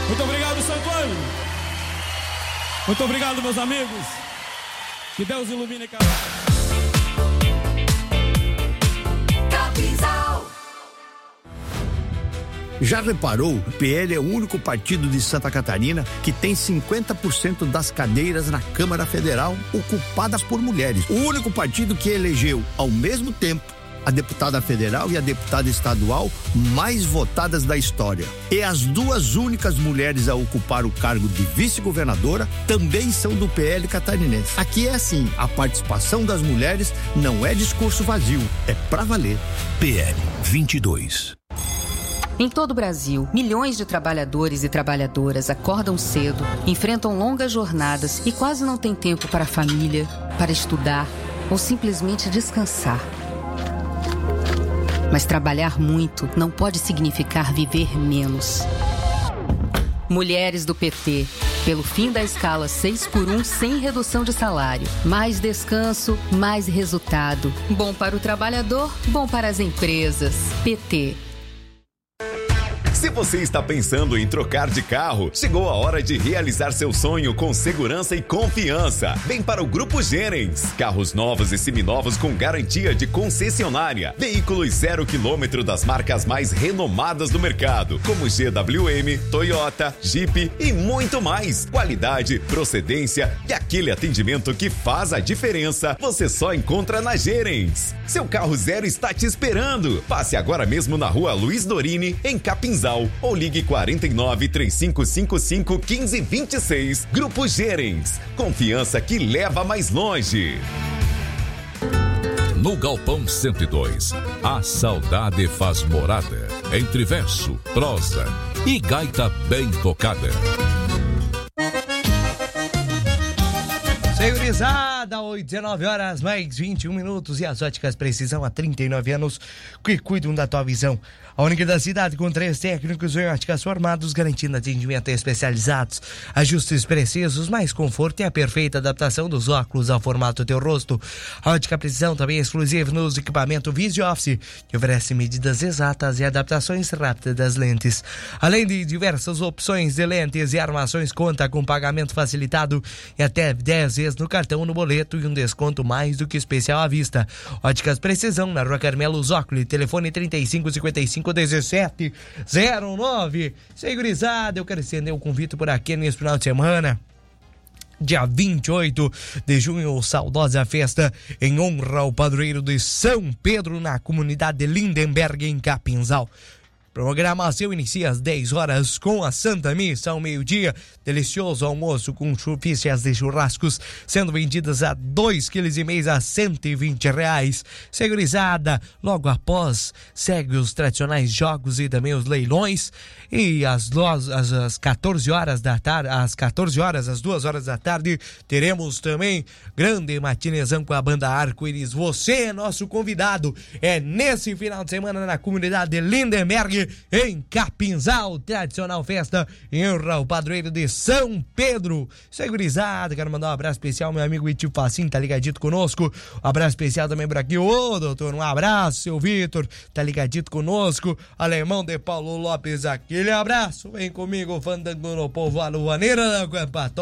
Muito obrigado, Santuário. Muito obrigado, meus amigos. Que Deus ilumine cada Capinzal. Já reparou? O PL é o único partido de Santa Catarina que tem 50% das cadeiras na Câmara Federal ocupadas por mulheres. O único partido que elegeu, ao mesmo tempo, a deputada federal e a deputada estadual mais votadas da história. E as duas únicas mulheres a ocupar o cargo de vice-governadora também são do PL catarinense. Aqui é assim, a participação das mulheres não é discurso vazio, é pra valer. PL 22. Em todo o Brasil, milhões de trabalhadores e trabalhadoras acordam cedo, enfrentam longas jornadas e quase não têm tempo para a família, para estudar ou simplesmente descansar. Mas trabalhar muito não pode significar viver menos. Mulheres do PT, pelo fim da escala 6x1 sem redução de salário. Mais descanso, mais resultado. Bom para o trabalhador, bom para as empresas. PT. Se você está pensando em trocar de carro, chegou a hora de realizar seu sonho com segurança e confiança. Vem para o Grupo Gerens. Carros novos e seminovos com garantia de concessionária. Veículos 0 km das marcas mais renomadas do mercado, como GWM, Toyota, Jeep e muito mais. Qualidade, procedência e aquele atendimento que faz a diferença, você só encontra na Gerens. Seu carro zero está te esperando. Passe agora mesmo na Rua Luiz Dorini, em Capinzal, ou ligue 49 3555 1526. Grupo Gerens. Confiança que leva mais longe. No Galpão 102, a saudade faz morada entre verso, prosa e gaita bem tocada. Segurizada, 19 horas mais 21 minutos e as óticas Precisão há 39 anos que cuidam da tua visão. A única da cidade com 3 técnicos em óticas formados, garantindo atendimento especializados, ajustes precisos, mais conforto e a perfeita adaptação dos óculos ao formato do teu rosto. A ótica Precisão também é exclusiva nos equipamentos Vision Office, que oferece medidas exatas e adaptações rápidas das lentes. Além de diversas opções de lentes e armações, conta com pagamento facilitado e até 10 vezes no cartão ou no boleto e um desconto mais do que especial à vista. Óticas Precisão, na Rua Carmelo Zócoli, telefone 3555-1709. Segurizada, eu quero estender o convite por aqui nesse final de semana. Dia 28 de junho, saudosa festa em honra ao padroeiro de São Pedro, na comunidade de Lindenberg, em Capinzal. Programação inicia às 10 horas com a Santa Missa ao meio-dia. Delicioso almoço com fichas de churrascos sendo vendidas a 2,5 kg a R$120. Segurizada, logo após segue os tradicionais jogos e também os leilões. E às 14 horas da tarde, às 2 horas da tarde, teremos também grande matinezão com a banda Arco-Íris. Você é nosso convidado. É nesse final de semana na comunidade de Lindenberg, em Capinzal, tradicional festa em honra ao padroeiro de São Pedro. Segurizada, quero mandar um abraço especial ao meu amigo Itio Facim, tá ligadito conosco. Um abraço especial também por aqui, doutor, um abraço, seu Vitor, tá ligadito conosco. Alemão de Paulo Lopes, aquele abraço. Vem comigo, fandango no povo, a luvaneira da Guampató.